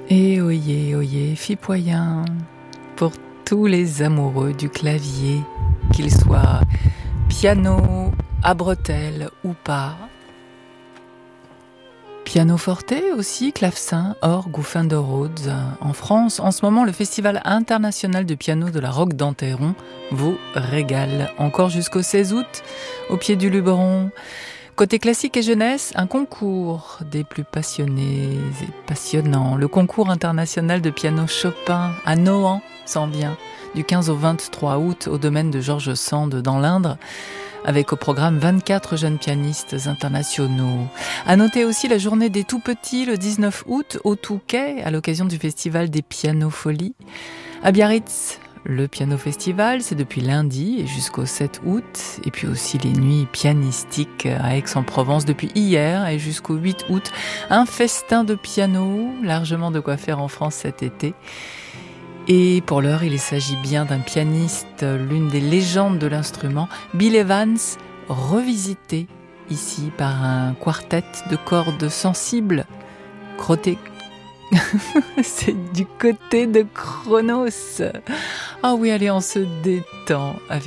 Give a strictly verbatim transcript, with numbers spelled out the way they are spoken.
Et oyez, oyez, fipoyen, pour tous les amoureux du clavier, qu'ils soient piano, à bretelles ou pas. Pianoforte aussi, clavecin, orgue ou Fender Rhodes. En France, en ce moment, le Festival international de piano de la Roque d'Enterron vous régale. Encore jusqu'au seize août, au pied du Luberon. Côté classique et jeunesse, un concours des plus passionnés et passionnants. Le concours international de piano Chopin à Nohant, sans bien, du quinze au vingt-trois août au domaine de Georges Sand dans l'Indre, avec au programme vingt-quatre jeunes pianistes internationaux. À noter aussi la journée des tout-petits le dix-neuf août au Touquet, à l'occasion du festival des Pianofolies. À Biarritz, le Piano Festival, c'est depuis lundi et jusqu'au sept août. Et puis aussi les nuits pianistiques à Aix-en-Provence depuis hier et jusqu'au huit août. Un festin de piano, largement de quoi faire en France cet été. Et pour l'heure, il s'agit bien d'un pianiste, l'une des légendes de l'instrument, Bill Evans, revisité ici par un quartet de cordes sensibles, crotté. C'est du côté de Chronos. Ah oui, allez, on se détend avec